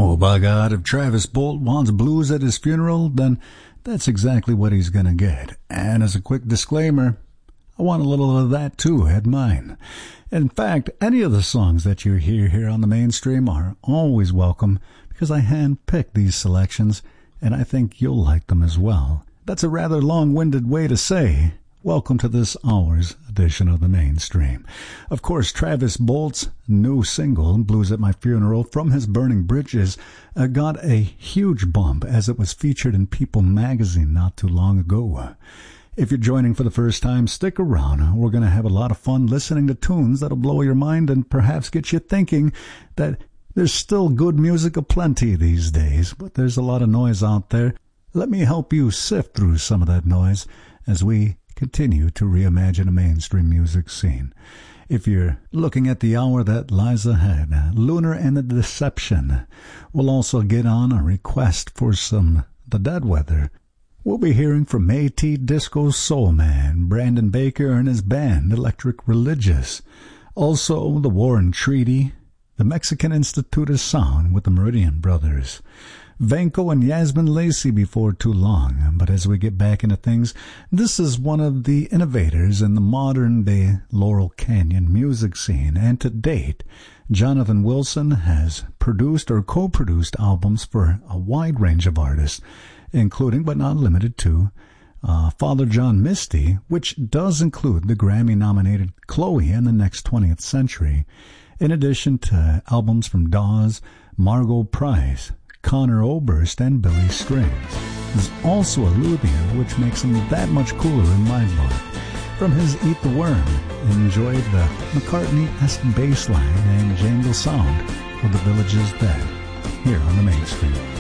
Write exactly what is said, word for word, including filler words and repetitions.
Oh, by God, if Travis Bolt wants blues at his funeral, then that's exactly what he's gonna get. And as a quick disclaimer, I want a little of that too at mine. In fact, any of the songs that you hear here on the Mainstream are always welcome because I hand-picked these selections, and I think you'll like them as well. That's a rather long-winded way to say welcome to this hour's edition of the Mainstream. Of course, Travis Bolt's new single, Blues at My Funeral, from his Burning Bridges, uh, got a huge bump as it was featured in People magazine not too long ago. If you're joining for the first time, stick around. We're going to have a lot of fun listening to tunes that'll blow your mind and perhaps get you thinking that there's still good music aplenty these days, but there's a lot of noise out there. Let me help you sift through some of that noise as we continue to reimagine a mainstream music scene. If you're looking at the hour that lies ahead, Lunar and the Deception will also get on a request for some The Dead Weather. We'll be hearing from Métis Disco Soul Man, Brandon Baker and his band, Electric Religious. Also, The War and Treaty, the Mexican Institute of Sound with the Meridian Brothers. Vanko and Yasmin Lacey before too long. But as we get back into things, this is one of the innovators in the modern-day Laurel Canyon music scene. And to date, Jonathan Wilson has produced or co-produced albums for a wide range of artists, including but not limited to uh, Father John Misty, which does include the Grammy-nominated Chloe and the Next twentieth Century, in addition to albums from Dawes, Margot Price, Conor Oberst, and Billy Strings. There's also a luthier, which makes him that much cooler in my book. From his Eat the Worm, enjoy the McCartney-esque bass line and jangle sound of The Village Is Dead here on the Mainstream.